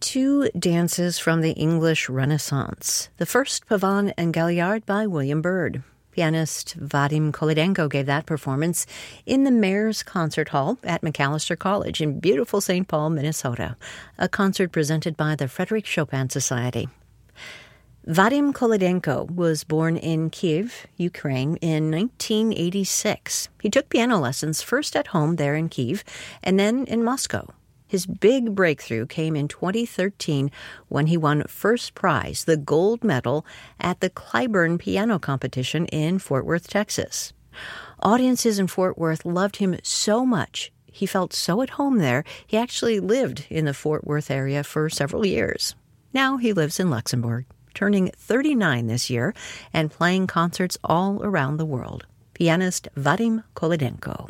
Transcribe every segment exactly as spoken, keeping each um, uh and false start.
Two dances from the English Renaissance. The first, Pavane and Galliard by William Byrd. Pianist Vadim Kolodenko gave that performance in the Mayor's Concert Hall at Macalester College in beautiful Saint Paul, Minnesota, a concert presented by the Frederick Chopin Society. Vadim Kolodenko was born in Kyiv, Ukraine, in nineteen eighty-six. He took piano lessons first at home there in Kyiv and then in Moscow. His big breakthrough came in twenty thirteen when he won first prize, the gold medal, at the Clyburn Piano Competition in Fort Worth, Texas. Audiences in Fort Worth loved him so much. He felt so at home there, he actually lived in the Fort Worth area for several years. Now he lives in Luxembourg, turning thirty-nine this year and playing concerts all around the world. Pianist Vadim Kolodenko.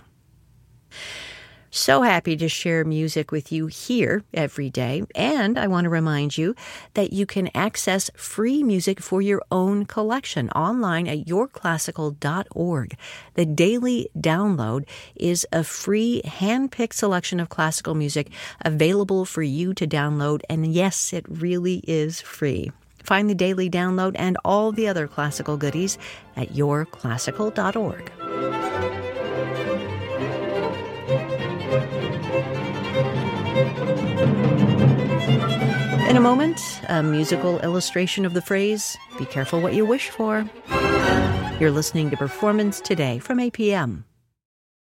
So happy to share music with you here every day, and I want to remind you that you can access free music for your own collection online at your classical dot org. The daily download is a free hand-picked selection of classical music available for you to download, and yes, it really is free. Find the daily download and all the other classical goodies at your classical dot org. In a moment, a musical illustration of the phrase, "Be careful what you wish for." You're listening to Performance Today from A P M.